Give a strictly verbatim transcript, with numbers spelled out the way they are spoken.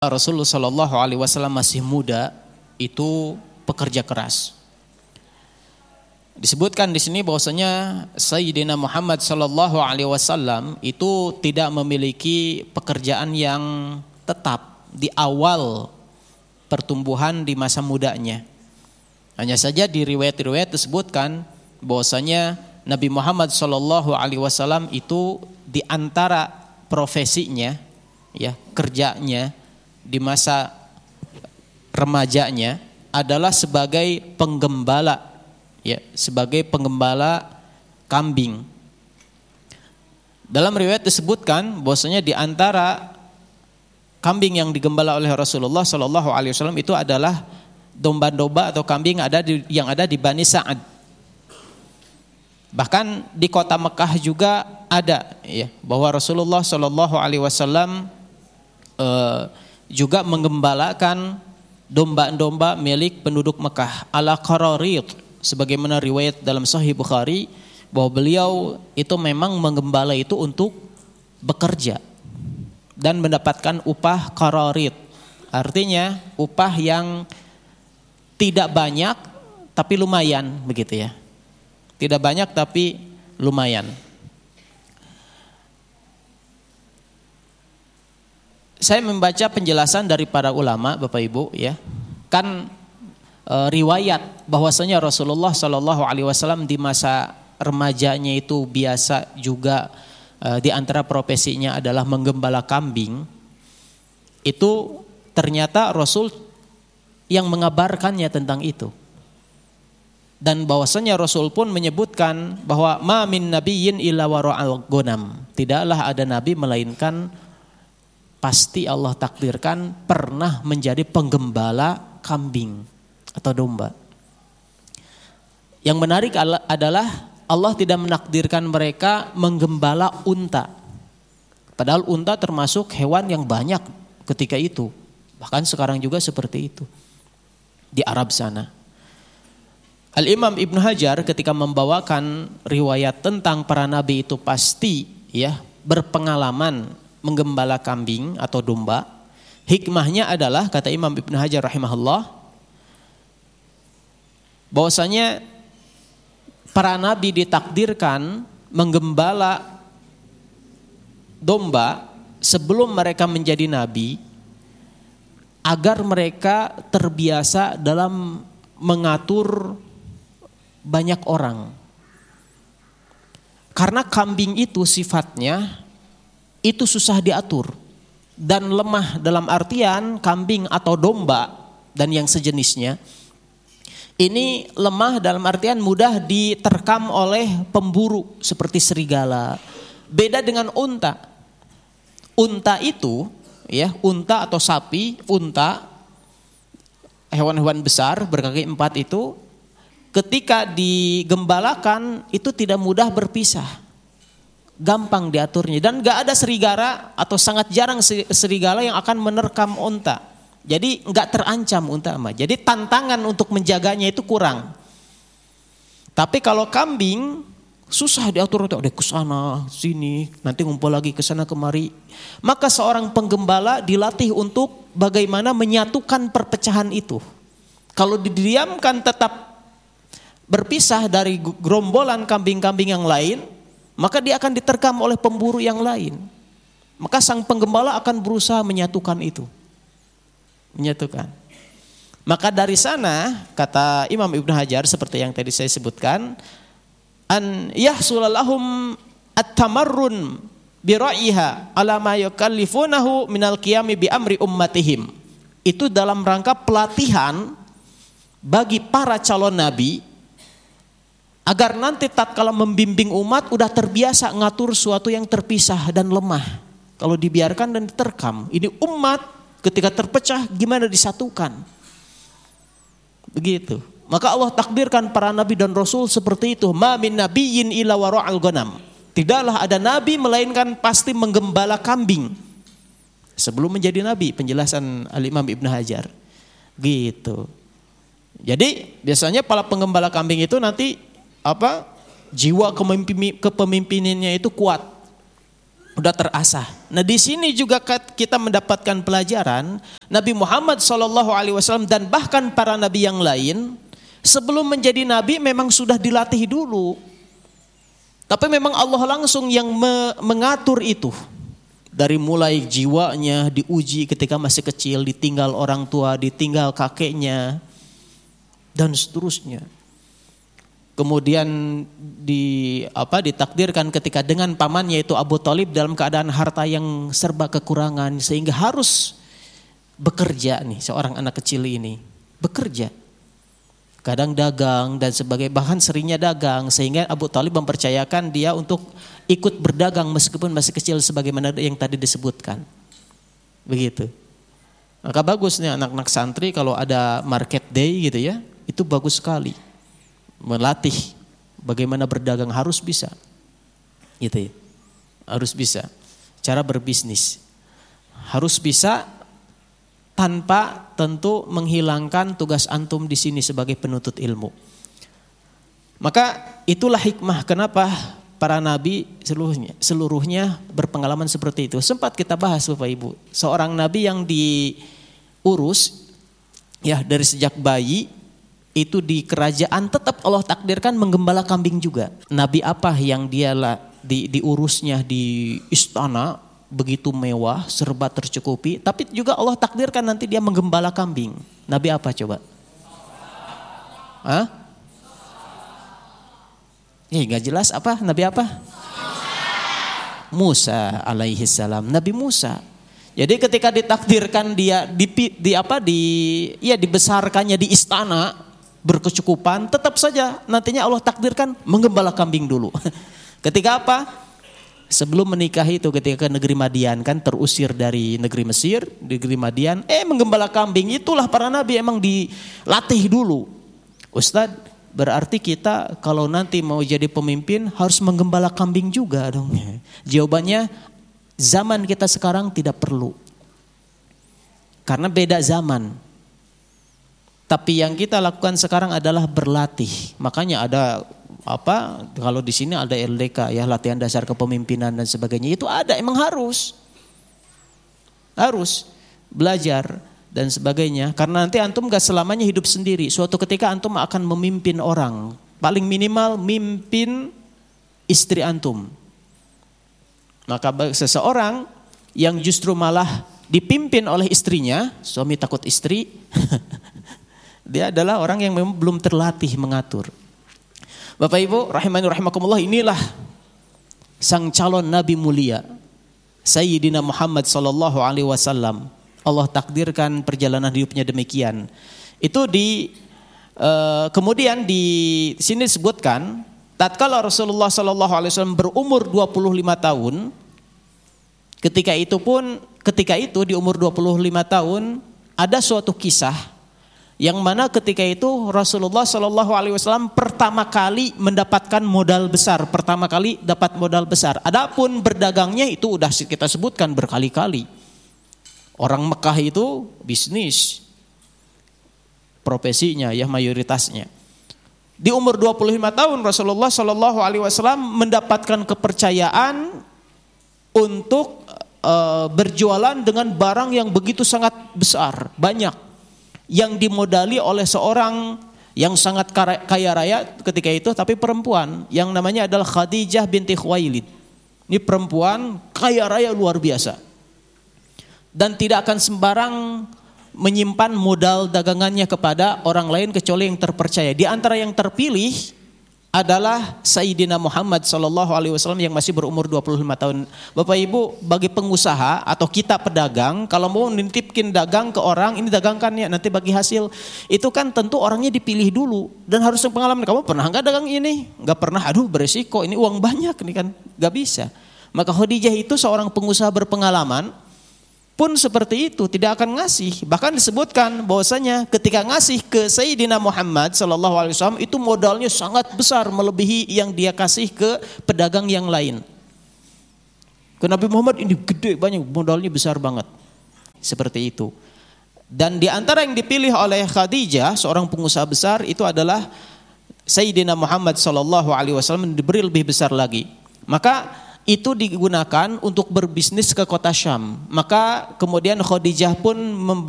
Rasulullah Shallallahu Alaihi Wasallam masih muda itu pekerja keras. Disebutkan di sini bahwasanya Sayyidina Muhammad Shallallahu Alaihi Wasallam itu tidak memiliki pekerjaan yang tetap di awal pertumbuhan di masa mudanya. Hanya saja di riwayat-riwayat disebutkan bahwasanya Nabi Muhammad Shallallahu Alaihi Wasallam itu di antara profesinya, ya kerjanya di masa remajanya adalah sebagai penggembala, ya, sebagai penggembala kambing. Dalam riwayat disebutkan bahwasanya di antara kambing yang digembala oleh Rasulullah Shallallahu Alaihi Wasallam itu adalah domba-domba atau kambing ada di, yang ada di Bani Sa'ad. Bahkan di kota Mekah juga ada, ya, bahwa Rasulullah Shallallahu Alaihi Wasallam eh, juga menggembalakan domba-domba milik penduduk Mekah ala qararid, sebagaimana riwayat dalam Sahih Bukhari bahwa beliau itu memang menggembala itu untuk bekerja dan mendapatkan upah qararid, artinya upah yang tidak banyak tapi lumayan, begitu ya, tidak banyak tapi lumayan. Saya membaca penjelasan dari para ulama, Bapak Ibu, ya. Kan e, riwayat bahwasanya Rasulullah Shallallahu Alaihi Wasallam di masa remajanya itu biasa juga e, di antara profesinya adalah menggembala kambing. Itu ternyata Rasul yang mengabarkannya tentang itu. Dan bahwasanya Rasul pun menyebutkan bahwa ma min nabiyyin illa wara'al ghanam. Tidaklah ada nabi melainkan pasti Allah takdirkan pernah menjadi penggembala kambing atau domba. Yang menarik adalah Allah tidak menakdirkan mereka menggembala unta. Padahal unta termasuk hewan yang banyak ketika itu. Bahkan sekarang juga seperti itu di Arab sana. Al-Imam Ibnu Hajar ketika membawakan riwayat tentang para nabi itu pasti, ya, berpengalaman menggembala kambing atau domba. Hikmahnya adalah, kata Imam Ibnu Hajar rahimahullah, bahwasanya para nabi ditakdirkan menggembala domba sebelum mereka menjadi nabi agar mereka terbiasa dalam mengatur banyak orang. Karena kambing itu sifatnya itu susah diatur dan lemah, dalam artian kambing atau domba dan yang sejenisnya ini lemah dalam artian mudah diterkam oleh pemburu seperti serigala. Beda dengan unta. Unta itu, ya, unta atau sapi, unta, hewan-hewan besar berkaki empat itu ketika digembalakan itu tidak mudah berpisah. Gampang diaturnya dan gak ada serigala atau sangat jarang serigala yang akan menerkam unta. Jadi gak terancam unta mah. Jadi tantangan untuk menjaganya itu kurang. Tapi kalau kambing susah diatur, ada ke sana sini, nanti ngumpul lagi ke sana kemari. Maka seorang penggembala dilatih untuk bagaimana menyatukan perpecahan itu. Kalau didiamkan tetap berpisah dari gerombolan kambing-kambing yang lain, maka dia akan diterkam oleh pemburu yang lain. Maka sang penggembala akan berusaha menyatukan itu. Menyatukan. Maka dari sana kata Imam Ibnu Hajar seperti yang tadi saya sebutkan, an yahsulalahum at-tamarrun bi ra'iha ala ma yukallifunahu minal qiyami bi amri ummatihim. Itu dalam rangka pelatihan bagi para calon nabi agar nanti tatkala membimbing umat udah terbiasa ngatur suatu yang terpisah dan lemah. Kalau dibiarkan dan diterkam, ini umat ketika terpecah gimana disatukan. Begitu. Maka Allah takdirkan para nabi dan rasul seperti itu. Ma min nabiyyin illa wara'al ghanam. Tidaklah ada nabi melainkan pasti menggembala kambing. Sebelum menjadi nabi, penjelasan Al-Imam Ibnu Hajar. Gitu. Jadi biasanya para penggembala kambing itu nanti apa? Jiwa kepemimpinannya itu kuat. udah terasah. Nah di sini juga kita mendapatkan pelajaran Nabi Muhammad shallallahu alaihi wasallam dan bahkan para nabi yang lain sebelum menjadi nabi memang sudah dilatih dulu. Tapi memang Allah langsung yang me- mengatur itu. Dari mulai jiwanya diuji ketika masih kecil, ditinggal orang tua, ditinggal kakeknya, dan seterusnya. Kemudian di apa ditakdirkan ketika dengan pamannya itu Abu Thalib dalam keadaan harta yang serba kekurangan sehingga harus bekerja nih seorang anak kecil ini bekerja, kadang dagang dan sebagainya, bahkan seringnya dagang sehingga Abu Thalib mempercayakan dia untuk ikut berdagang meskipun masih kecil sebagaimana yang tadi disebutkan, begitu. Maka bagus nih anak-anak santri kalau ada market day gitu ya, itu bagus sekali. Melatih bagaimana berdagang harus bisa, gitu ya, harus bisa. Cara berbisnis harus bisa tanpa tentu menghilangkan tugas antum di sini sebagai penuntut ilmu. Maka itulah hikmah kenapa para nabi seluruhnya seluruhnya berpengalaman seperti itu. Sempat kita bahas Bapak Ibu, seorang nabi yang diurus ya dari sejak bayi itu di kerajaan tetap Allah takdirkan menggembala kambing juga. Nabi apa yang dia di, diurusnya di istana begitu mewah, serba tercukupi, tapi juga Allah takdirkan nanti dia menggembala kambing. Nabi apa coba? Hah? Eh, gak jelas apa? Nabi apa? Musa alaihi salam. Nabi Musa. Jadi ketika ditakdirkan dia di, di apa di ya dibesarkannya di istana berkecukupan, tetap saja nantinya Allah takdirkan menggembala kambing dulu. Ketika apa? Sebelum menikah itu ketika ke negeri Madian kan terusir dari negeri Mesir, negeri Madian, eh menggembala kambing. Itulah para nabi emang dilatih dulu. Ustadz, berarti kita kalau nanti mau jadi pemimpin harus menggembala kambing juga dong. Jawabannya zaman kita sekarang tidak perlu. Karena beda zaman. Tapi yang kita lakukan sekarang adalah berlatih. Makanya ada apa? Kalau di sini ada L D K ya, latihan dasar kepemimpinan dan sebagainya. Itu ada, emang harus. Harus belajar dan sebagainya. Karena nanti antum gak selamanya hidup sendiri. Suatu ketika antum akan memimpin orang. Paling minimal mimpin istri antum. Maka seseorang yang justru malah dipimpin oleh istrinya, suami takut istri, dia adalah orang yang memang belum terlatih mengatur. Bapak Ibu rahimani rahimakumullah, inilah sang calon nabi mulia Sayyidina Muhammad sallallahu alaihi wasallam. Allah takdirkan perjalanan hidupnya demikian. Itu di uh, kemudian di sini disebutkan tatkala Rasulullah sallallahu alaihi wasallam berumur dua puluh lima tahun, ketika itu pun ketika itu di umur dua puluh lima tahun ada suatu kisah yang mana ketika itu Rasulullah Shallallahu Alaihi Wasallam pertama kali mendapatkan modal besar, pertama kali dapat modal besar. Adapun berdagangnya itu udah kita sebutkan berkali-kali. Orang Mekah itu bisnis, profesinya ya mayoritasnya. Di umur dua puluh lima tahun Rasulullah Shallallahu Alaihi Wasallam mendapatkan kepercayaan untuk uh, berjualan dengan barang yang begitu sangat besar, banyak. Yang dimodali oleh seorang yang sangat kaya raya ketika itu, tapi perempuan yang namanya adalah Khadijah binti Khuwailid. Ini perempuan kaya raya luar biasa dan tidak akan sembarang menyimpan modal dagangannya kepada orang lain kecuali yang terpercaya. Di antara yang terpilih adalah Sayyidina Muhammad sallallahu alaihi wasallam yang masih berumur dua puluh lima tahun. Bapak Ibu, bagi pengusaha atau kita pedagang, kalau mau nitipkin dagang ke orang, ini dagangkan ya nanti bagi hasil, itu kan tentu orangnya dipilih dulu dan harus pengalaman. Kamu pernah enggak dagang ini? Enggak pernah. Aduh, beresiko, ini uang banyak nih kan. Enggak bisa. Maka Khadijah itu seorang pengusaha berpengalaman pun seperti itu, tidak akan ngasih. Bahkan disebutkan bahwasanya ketika ngasih ke Sayyidina Muhammad sallallahu alaihi wasallam itu modalnya sangat besar melebihi yang dia kasih ke pedagang yang lain. Ke Nabi Muhammad ini gede banyak, modalnya besar banget. Seperti itu. Dan di antara yang dipilih oleh Khadijah, seorang pengusaha besar, itu adalah Sayyidina Muhammad sallallahu alaihi wasallam diberi lebih besar lagi. Maka itu digunakan untuk berbisnis ke kota Syam. Maka kemudian Khadijah pun